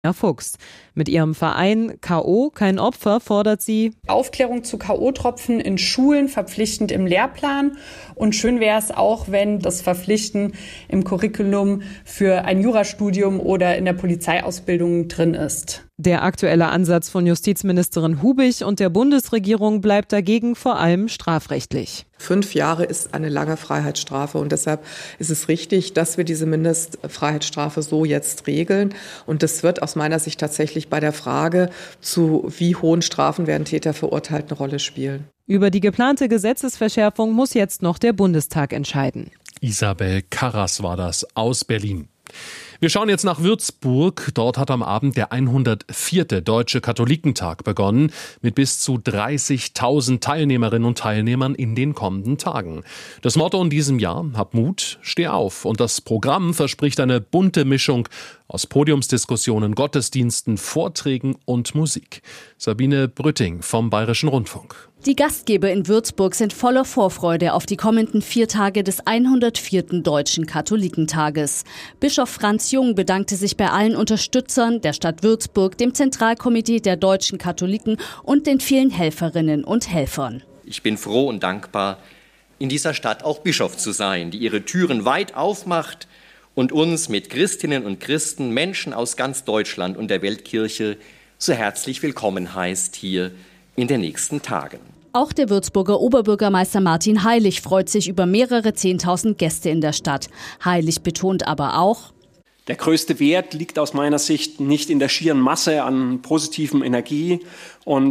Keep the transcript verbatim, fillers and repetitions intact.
Herr Fuchs. Mit ihrem Verein K O kein Opfer fordert sie Aufklärung zu K O-Tropfen in Schulen verpflichtend im Lehrplan. Und schön wäre es auch, wenn das Verpflichten im Curriculum für ein Jurastudium oder in der Polizeiausbildung drin ist. Der aktuelle Ansatz von Justizministerin Hubig und der Bundesregierung bleibt dagegen vor allem strafrechtlich. Fünf Jahre ist eine lange Freiheitsstrafe und deshalb ist es richtig, dass wir diese Mindestfreiheitsstrafe so jetzt regeln. Und das wird aus meiner Sicht tatsächlich bei der Frage, zu wie hohen Strafen werden Täter verurteilt, eine Rolle spielen. Über die geplante Gesetzesverschärfung muss jetzt noch der Bundestag entscheiden. Isabel Karras war das aus Berlin. Wir schauen jetzt nach Würzburg. Dort hat am Abend der hundertvierte Deutsche Katholikentag begonnen mit bis zu dreißigtausend Teilnehmerinnen und Teilnehmern in den kommenden Tagen. Das Motto in diesem Jahr: Hab Mut, steh auf. Und das Programm verspricht eine bunte Mischung aus Podiumsdiskussionen, Gottesdiensten, Vorträgen und Musik. Sabine Brütting vom Bayerischen Rundfunk. Die Gastgeber in Würzburg sind voller Vorfreude auf die kommenden vier Tage des hundertvierten Deutschen Katholikentages. Bischof Franz Jung bedankte sich bei allen Unterstützern der Stadt Würzburg, dem Zentralkomitee der deutschen Katholiken und den vielen Helferinnen und Helfern. Ich bin froh und dankbar, in dieser Stadt auch Bischof zu sein, die ihre Türen weit aufmacht und uns mit Christinnen und Christen, Menschen aus ganz Deutschland und der Weltkirche so herzlich willkommen heißt hier in den nächsten Tagen. Auch der Würzburger Oberbürgermeister Martin Heilig freut sich über mehrere Zehntausend Gäste in der Stadt. Heilig betont aber auch: Der größte Wert liegt aus meiner Sicht nicht in der schieren Masse an positivem Energie und